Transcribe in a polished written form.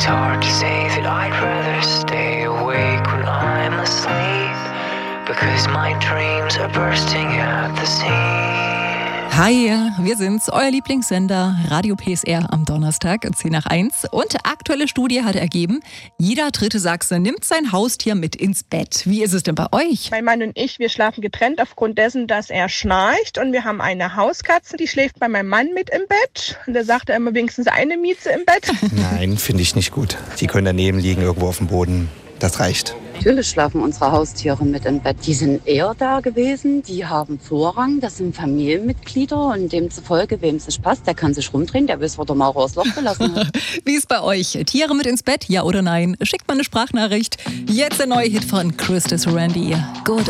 hard to say that I'd rather stay awake when I'm asleep, because my dreams are bursting at the seams. Hi, wir sind's, euer Lieblingssender Radio PSR am Donnerstag, 10:01. Und aktuelle Studie hat ergeben, jeder dritte Sachse nimmt sein Haustier mit ins Bett. Wie ist es denn bei euch? Mein Mann und ich, wir schlafen getrennt aufgrund dessen, dass er schnarcht. Und wir haben eine Hauskatze, die schläft bei meinem Mann mit im Bett. Und da sagt er immer wenigstens eine Mieze im Bett. Nein, finde ich nicht gut. Die können daneben liegen, irgendwo auf dem Boden. Das reicht. Natürlich schlafen unsere Haustiere mit im Bett. Die sind eher da gewesen, die haben Vorrang, das sind Familienmitglieder und demzufolge, wem es passt, der kann sich rumdrehen, der weiß, wo der Maurer das Loch gelassen hat. Wie ist bei euch? Tiere mit ins Bett, ja oder nein? Schickt mal eine Sprachnachricht. Jetzt der neue Hit von Christus Randy. Good